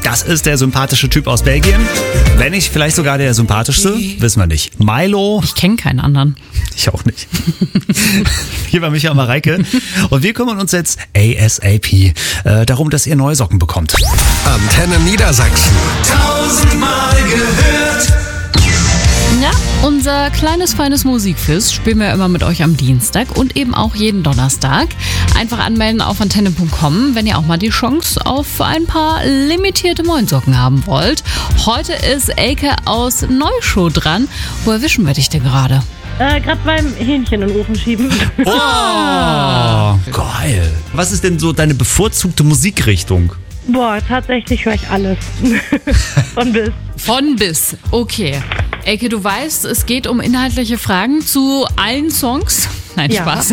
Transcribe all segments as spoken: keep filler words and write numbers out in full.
Das ist der sympathische Typ aus Belgien. Wenn nicht vielleicht sogar der sympathischste, wissen wir nicht. Milo. Ich kenne keinen anderen. Ich auch nicht. Hier war Micha und Mareike. Und wir kümmern uns jetzt ASAP äh, darum, dass ihr neue Socken bekommt. Antenne Niedersachsen. Tausendmal gehört. Ja, unser kleines, feines Musikquiz spielen wir immer mit euch am Dienstag und eben auch jeden Donnerstag. Einfach anmelden auf antenne punkt com, wenn ihr auch mal die Chance auf ein paar limitierte Moinsocken haben wollt. Heute ist Elke aus Neuschow dran. Wo erwischen wir dich denn gerade? Äh, gerade beim Hähnchen in den Ofen schieben. Oh, geil. Was ist denn so deine bevorzugte Musikrichtung? Boah, tatsächlich höre ich alles. Von bis. Von bis, okay. Elke, du weißt, es geht um inhaltliche Fragen zu allen Songs. Nein, Ja. Spaß.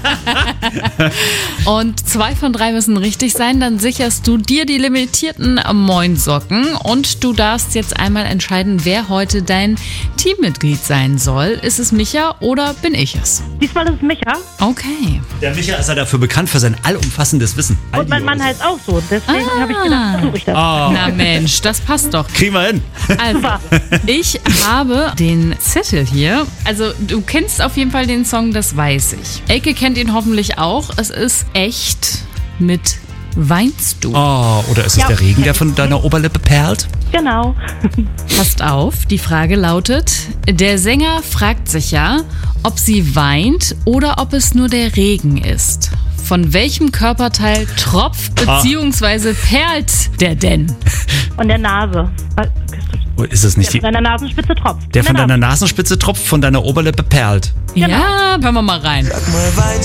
Und zwei von drei müssen richtig sein, dann sicherst du dir die limitierten Moinsocken und du darfst jetzt einmal entscheiden, wer heute dein Teammitglied sein soll. Ist es Micha oder bin ich es? Diesmal ist es Micha Okay. Der Micha ist ja dafür bekannt für sein allumfassendes Wissen. und mein Mann heißt auch so. Deswegen Ah. habe ich gedacht, versuche ich das. Na Mensch, das passt doch. Kriegen wir hin. Also, Super. ich habe den Zettel hier. Also, du kennst auf jeden Fall den Song, das weiß ich. Elke kennt ihn hoffentlich auch. Es ist Echt mit Weinst du. Oh, oder ist es Ja. der Regen, der von deiner Oberlippe perlt? Genau. Passt auf, die Frage lautet, der Sänger fragt sich ja, ob sie weint oder ob es nur der Regen ist. Von welchem Körperteil tropft bzw. perlt der denn? Und der Nase. Oder ist es nicht Der die, von deiner Nasenspitze tropft. der von Nase. deiner Nasenspitze tropft, von deiner Oberlippe perlt? Ja, hören wir mal rein.